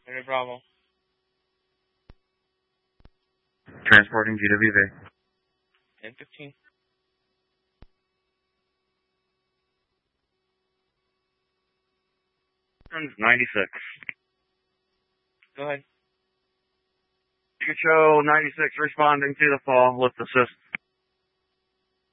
Any Bravo. Transporting GWV. 10-15. Guns 96. Go ahead. You can show 96 responding to the fall. Lift assist.